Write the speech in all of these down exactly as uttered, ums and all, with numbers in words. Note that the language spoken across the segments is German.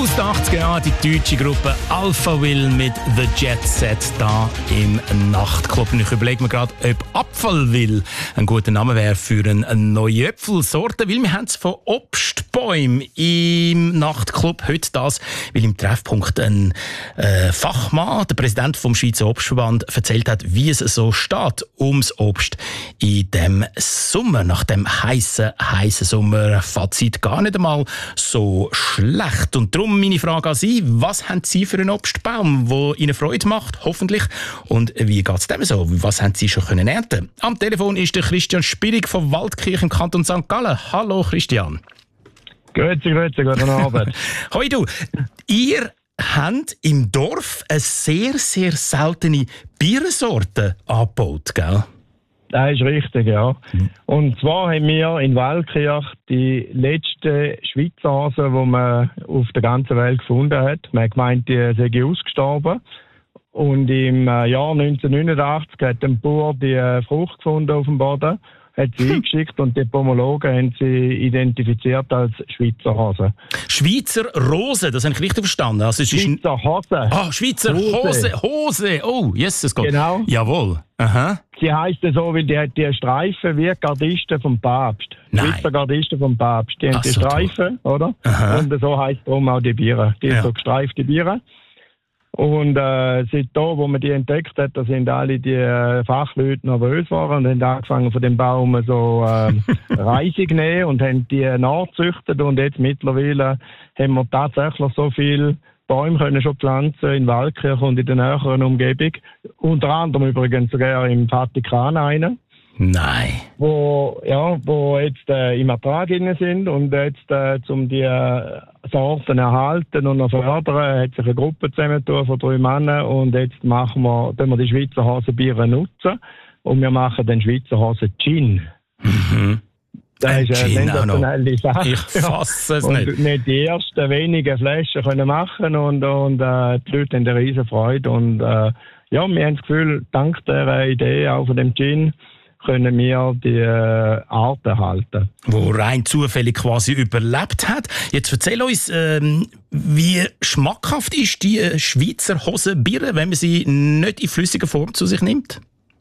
Aus den achtziger Jahren die deutsche Gruppe Alpha Will mit The Jet Set da im Nachtclub. Und ich überlege mir gerade, ob Apfelwill ein guter Name wäre für eine neue Äpfelsorte, weil wir haben es von Obstbäumen im Nachtclub. Heute das, weil im Treffpunkt ein äh, Fachmann, der Präsident vom Schweizer Obstverband, erzählt hat, wie es so steht ums Obst in dem Sommer. Nach dem heißen, heißen Sommer Fazit gar nicht einmal so schlecht. Und darum meine Frage an Sie, was haben Sie für einen Obstbaum, der Ihnen Freude macht, hoffentlich? Und wie geht es dem so? Was haben Sie schon können ernten? Am Telefon ist der Christian Spirig von Waldkirch im Kanton Sankt Gallen. Hallo Christian. Grüezi, grüezi, guten Abend. Hoi du, ihr habt im Dorf eine sehr, sehr seltene Bierensorte angebaut, gell? Das ist richtig, ja. Und zwar haben wir in Waldkirch die letzte Schweizer Hase, die man auf der ganzen Welt gefunden hat. Man hat gemeint, die sei ausgestorben. Und im Jahr neunzehnhundertneunundachtzig hat ein Bauer die Frucht gefunden auf dem Boden, hat sie eingeschickt und die Pomologen haben sie identifiziert als Schweizer Hase. Schweizer Rose, das habe ich richtig verstanden. Also es ist Schweizer Hase. Ah, Schweizer Hose. Hose. Hose. Oh, yes, das geht. Genau. Jawohl. Aha. Sie heisst so, weil die hat die Streifen wie Gardisten vom Papst. Nein. Schweizer Gardisten vom Papst. Die haben Ach, die so Streifen, toll. Oder? Aha. Und so heisst darum auch die Biere. Die Ja. so gestreifte Biere. Und äh, seit da, wo man die entdeckt hat, da sind alle die äh, Fachleute nervös geworden und haben angefangen von dem Baum so äh, Reisig nehmen und haben die nachgezüchtet. Und jetzt mittlerweile haben wir tatsächlich so viele Bäume können schon pflanzen in Waldkirch und in der näheren Umgebung. Unter anderem übrigens sogar im Vatikan einen. Nein. Wo, ja, wo jetzt äh, im Ertrag drin sind und jetzt, äh, um die äh, Sorten erhalten und fördern, hat sich eine Gruppe zusammengetan von drei Männern und jetzt machen wir, tun wir die Schweizer Hasenbiere nutzen und wir machen den Schweizer Hasen Gin. Mhm. Das Ein ist eine Gin auch noch. sensationelle Sache. Ich fasse es und nicht. nicht die ersten wenigen Flaschen können machen und, und äh, die Leute haben eine riesen Freude und äh, ja, wir haben das Gefühl, dank dieser Idee auch von dem Gin können wir die äh, Art erhalten. Wo rein zufällig quasi überlebt hat. Jetzt erzähl uns, ähm, wie schmackhaft ist die äh, Schweizer Hosenbiere, wenn man sie nicht in flüssiger Form zu sich nimmt?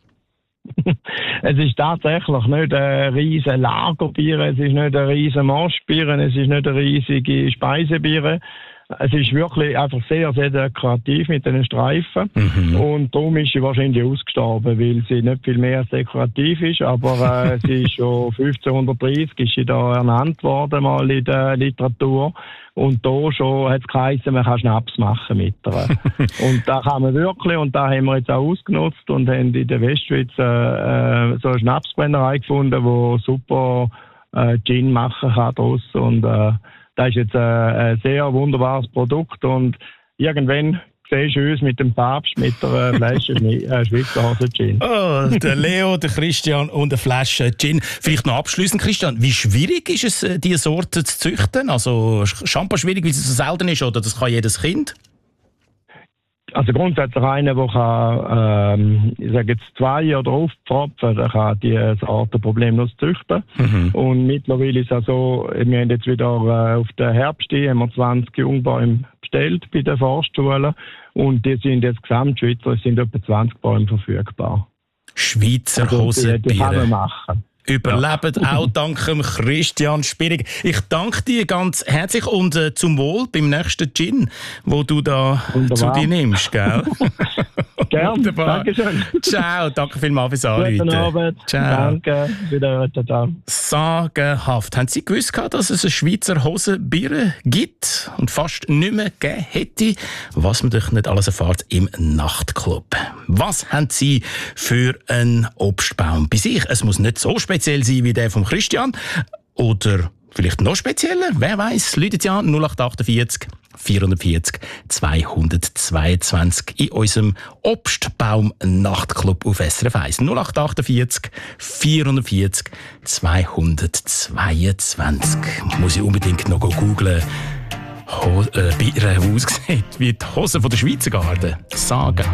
Es ist tatsächlich nicht ein riesen Lagerbier, es ist nicht ein riesen Moschbier, es ist nicht eine riesige Speisebier. Es ist wirklich einfach sehr, sehr dekorativ mit den Streifen. Mhm. Und darum ist sie wahrscheinlich ausgestorben, weil sie nicht viel mehr als dekorativ ist. Aber äh, sie ist schon fünfzehnhundertdreißig ist sie da ernannt worden, mal in der Literatur. Und da schon hat es geheißen, man kann Schnaps machen mit ihr. Und da kann man wirklich, und da haben wir jetzt auch ausgenutzt und haben in der Westschweiz äh, so eine Schnapsbrennerei gefunden, die super äh, Gin machen kann draus. Und äh, das ist jetzt äh, ein sehr wunderbares Produkt und irgendwann siehst du uns mit dem Papst mit der Flasche äh, Schweizer Hase Gin. Oh, der Leo, der Christian und eine Flasche Gin. Vielleicht noch abschliessend, Christian, wie schwierig ist es, diese Sorte zu züchten? Also Shampoo schwierig, weil es so selten ist, oder das kann jedes Kind? Also grundsätzlich einer, der kann, ähm, ich sage jetzt zwei oder aufpfropfen, der kann die Sorte problemlos züchten. Mhm. Und mittlerweile ist es auch so, wir haben jetzt wieder äh, auf den Herbst haben wir zwanzig Jungbäume bestellt bei den Forstschulen und die sind jetzt gesamtschweizer, es sind etwa zwanzig Bäume verfügbar. Schweizer also Hosenbiere. Die, die kann man machen. Überlebt ja. Auch dank dem Christian Spirig. Ich danke dir ganz herzlich und äh, zum Wohl beim nächsten Gin, wo du da Wunderbar. Zu dir nimmst, gell? Gerne, danke schön. Ciao, danke vielmals fürs Anrufen. Guten Abend. Ciao. Danke, wieder da. Sagenhaft. Haben Sie gewusst, dass es eine Schweizer Hosenbiere gibt und fast nicht mehr gegeben hätte? Was man doch nicht alles erfahrt im Nachtclub. Was haben Sie für einen Obstbaum bei sich? Es muss nicht so speziell sein wie der von Christian. Oder vielleicht noch spezieller? Wer weiß? Läutet ja null acht achtundvierzig vierundvierzig zweihundertzweiundzwanzig in unserem Obstbaum-Nachtclub auf S R F eins. null acht achtundvierzig vierundvierzig zweihundertzweiundzwanzig. Muss ich unbedingt noch googlen, wie er aussieht wie die Hose von der Schweizer Garde. Sagen.